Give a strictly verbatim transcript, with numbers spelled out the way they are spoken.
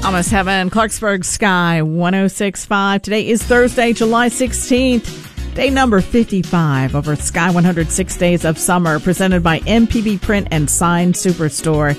Almost Heaven, Clarksburg Sky one oh six point five. Today is Thursday, July sixteenth, day number fifty-five over Sky one hundred six Days of Summer, presented by M P B Print and Sign Superstore.